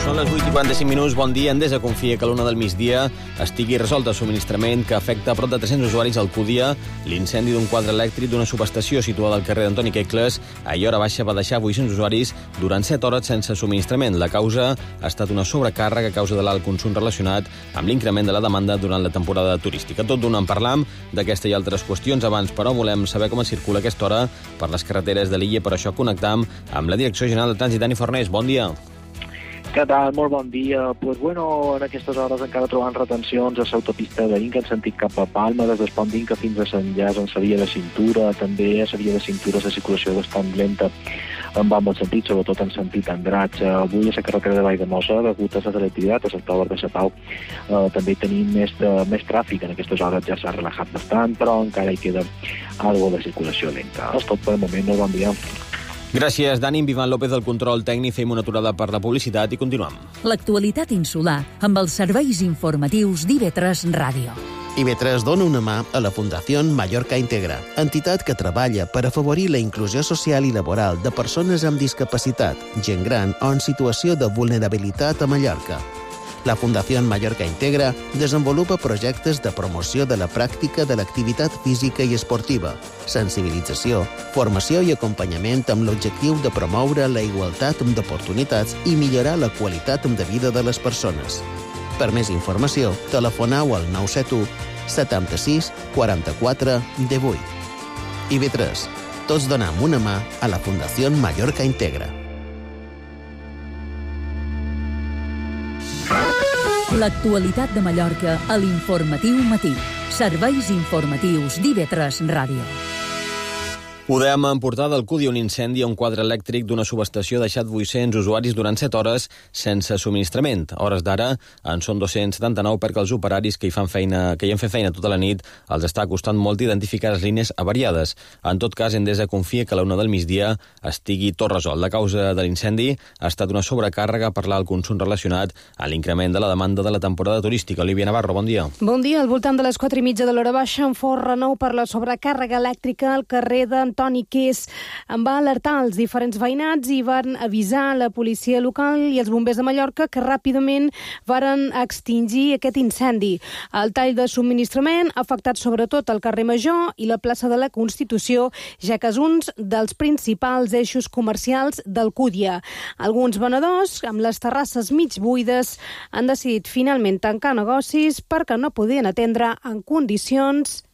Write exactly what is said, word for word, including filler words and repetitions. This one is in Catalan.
Són les vuit i quaranta-cinc minuts. Bon dia. Endesa confia que a l'una del migdia estigui resolt el subministrament que afecta a prop de tres-cents usuaris al Cúdia. L'incendi d'un quadre elèctric d'una subestació situada al carrer d'Antoni Quecles a Hora Baixa va deixar vuit-cents usuaris durant set hores sense subministrament. La causa ha estat una sobrecàrrega a causa de l'alt consum relacionat amb l'increment de la demanda durant la temporada turística. Tot d'un en parlam d'aquesta i altres qüestions. Abans, però, volem saber com es circula a aquesta hora per les carreteres de l'illa. Per això connectam amb la Direcció General de Trànsit, Dani Fornés. Bon dia. Què tal? Molt bon dia. Pues bueno, en aquestes hores encara trobant retencions a l'autopista de Inca en sentit cap a Palma, des d'Espont d'Inca fins a Sant Llàs en la via de cintura. També a la via de cintura la circulació bastant lenta en bon sentit, sobretot en sentit Andratx. Avui a la carretera de Valldemossa, degut a la selectivitat, a l'October de la Pau, eh, també tenim més, de, més tràfic. En aquestes hores ja s'ha relaxat bastant, però encara hi queda algo de circulació lenta. És tot per el moment. Molt bon dia. Gràcies, Dani. En Vivan López del control tècnic. Fem una aturada per la publicitat i continuem. L'actualitat insular amb els serveis informatius d'I V tres Ràdio. I V tres dona una mà a la Fundació Mallorca Integra, entitat que treballa per afavorir la inclusió social i laboral de persones amb discapacitat, gent gran o en situació de vulnerabilitat a Mallorca. La Fundació Mallorca Integra desenvolupa projectes de promoció de la pràctica de l'activitat física i esportiva, sensibilització, formació i acompanyament amb l'objectiu de promoure la igualtat d'oportunitats i millorar la qualitat de vida de les persones. Per més informació, telefoneu al nou set u setanta-sis quaranta-quatre divuit. I V tres. Tots donem una mà a la Fundació Mallorca Integra. L'actualitat de Mallorca a l'Informatiu Matí. Serveis informatius d'I V tres Ràdio. Ho dèiem en portada al Cúdia, un incendi a un quadre elèctric d'una subestació ha deixat vuit-cents usuaris durant set hores sense subministrament. A hores d'ara en són dos-cents setanta-nou perquè els operaris que hi fan feina, que hi han fet feina tota la nit els està costant molt identificar les línies avariades. En tot cas, Endesa confia que a la una del migdia estigui tot resolt. La causa de l'incendi ha estat una sobrecàrrega per l'alt consum relacionat a l'increment de la demanda de la temporada turística. Olivia Navarro, bon dia. Bon dia. Al voltant de les quatre i mitja de l'hora baixa, en fos renou per la sobrecàrrega elèctrica al carrer de Antoni Qués. En va alertar els diferents veïnats i van avisar la policia local i els bombers de Mallorca que ràpidament varen extingir aquest incendi. El tall de subministrament ha afectat sobretot el carrer Major i la plaça de la Constitució, ja que és un dels principals eixos comercials del Cúdia. Alguns venedors, amb les terrasses mig buides, han decidit finalment tancar negocis perquè no podien atendre en condicions